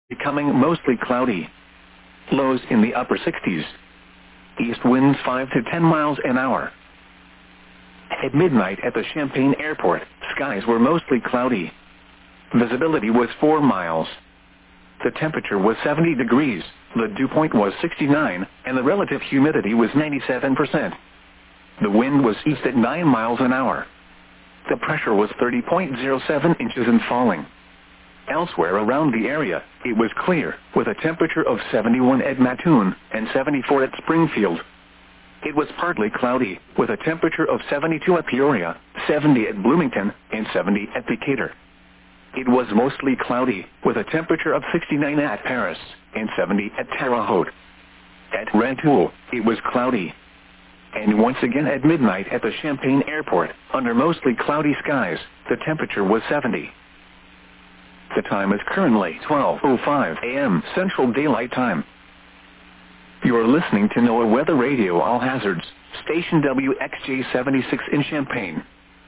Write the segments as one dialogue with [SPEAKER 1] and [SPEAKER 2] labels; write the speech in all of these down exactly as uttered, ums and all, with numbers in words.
[SPEAKER 1] becoming mostly cloudy. Lows in the upper sixties. East winds five to ten miles an hour. At midnight at the Champaign Airport, skies were mostly cloudy. Visibility was four miles. The temperature was seventy degrees, the dew point was sixty-nine, and the relative humidity was ninety-seven percent. The wind was east at nine miles an hour. The pressure was thirty point zero seven inches and falling. Elsewhere around the area, it was clear, with a temperature of seventy-one at Mattoon and seventy-four at Springfield. It was partly cloudy, with a temperature of seventy-two at Peoria, seventy at Bloomington, and seventy at Decatur. It was mostly cloudy, with a temperature of sixty-nine at Paris, and seventy at Terre Haute. At Rantoul, it was cloudy. And once again at midnight at the Champaign Airport, under mostly cloudy skies, the temperature was seventy. The time is currently twelve oh five a m Central Daylight Time. You are listening to NOAA Weather Radio All Hazards, station W X J seventy-six in Champaign.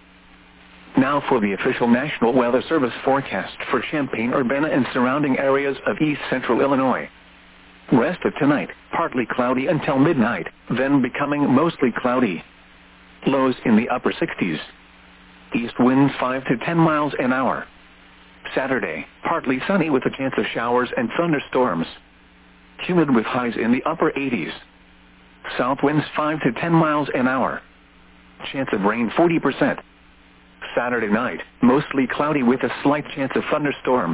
[SPEAKER 1] Now for the official National Weather Service forecast for Champaign-Urbana and surrounding areas of east central Illinois. Rest of tonight, partly cloudy until midnight, then becoming mostly cloudy. Lows in the upper sixties. East winds five to ten miles an hour. Saturday, partly sunny with a chance of showers and thunderstorms. Humid with highs in the upper eighties. South winds five to ten miles an hour. Chance of rain forty percent. Saturday night, mostly cloudy with a slight chance of thunderstorms.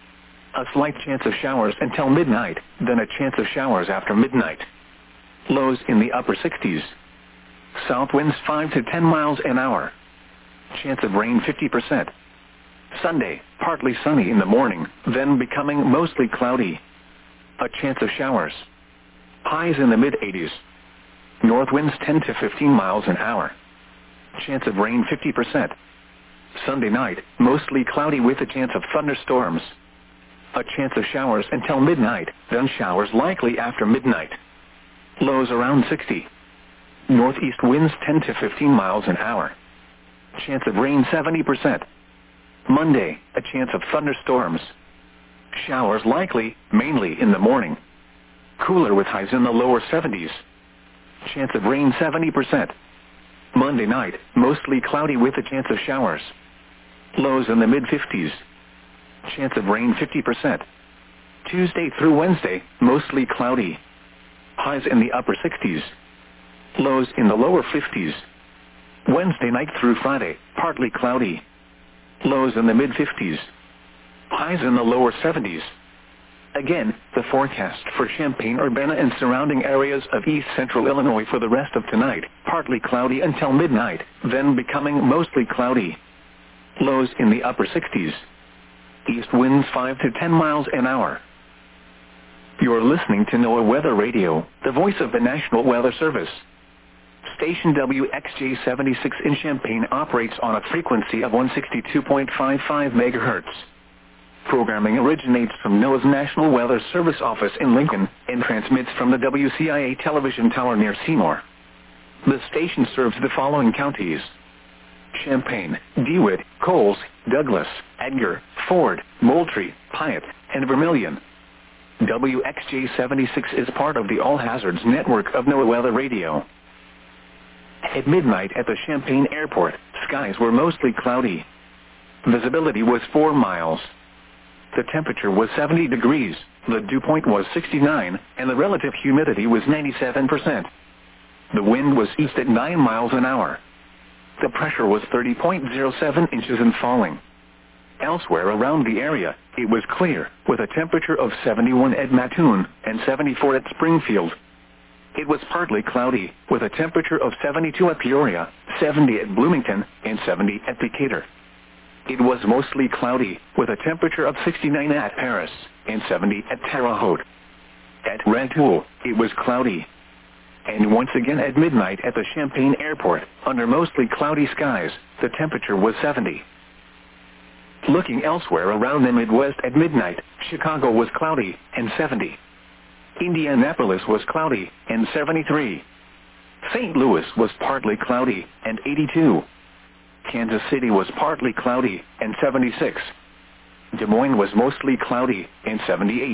[SPEAKER 1] A slight chance of showers until midnight, then a chance of showers after midnight. Lows in the upper sixties. South winds five to ten miles an hour. Chance of rain fifty percent. Sunday, partly sunny in the morning, then becoming mostly cloudy. A chance of showers. Highs in the mid eighties. North winds ten to fifteen miles an hour. Chance of rain fifty percent. Sunday night, mostly cloudy with a chance of thunderstorms. A chance of showers until midnight, then showers likely after midnight. Lows around sixty. Northeast winds ten to fifteen miles an hour. Chance of rain seventy percent. Monday, a chance of thunderstorms. Showers likely, mainly in the morning. Cooler with highs in the lower seventies. Chance of rain seventy percent. Monday night, mostly cloudy with a chance of showers. Lows in the mid fifties. Chance of rain fifty percent. Tuesday through Wednesday, mostly cloudy. Highs in the upper sixties. Lows in the lower fifties. Wednesday night through Friday, partly cloudy. Lows in the mid fifties. Highs in the lower seventies. Again, the forecast for Champaign-Urbana and surrounding areas of east central Illinois for the rest of tonight, partly cloudy until midnight, then becoming mostly cloudy. Lows in the upper sixties. East winds five to ten miles an hour. You are listening to NOAA Weather Radio, the voice of the National Weather Service. Station W X J seventy-six in Champaign operates on a frequency of one sixty-two point five five megahertz. Programming originates from NOAA's National Weather Service office in Lincoln and transmits from the W C I A television tower near Seymour. The station serves the following counties: Champaign, DeWitt, Coles, Douglas, Edgar, Ford, Moultrie, Piatt, and Vermilion. W X J seventy-six is part of the All Hazards network of NOAA Weather Radio. At midnight at the Champaign Airport, skies were mostly cloudy. Visibility was four miles. The temperature was seventy degrees, the dew point was sixty-nine, and the relative humidity was ninety-seven percent. The wind was east at nine miles an hour. The pressure was thirty point zero seven inches and falling. Elsewhere around the area, it was clear, with a temperature of seventy-one at Mattoon and seventy-four at Springfield. It was partly cloudy, with a temperature of seventy-two at Peoria, seventy at Bloomington, and seventy at Decatur. It was mostly cloudy, with a temperature of sixty-nine at Paris, and seventy at Terre Haute. At Rantoul, it was cloudy. And once again at midnight at the Champaign Airport, under mostly cloudy skies, the temperature was seventy. Looking elsewhere around the Midwest at midnight, Chicago was cloudy, and seventy. Indianapolis was cloudy, and seventy-three. Saint Louis was partly cloudy, and eighty-two. Kansas City was partly cloudy, and seventy-six. Des Moines was mostly cloudy, and seventy-eight.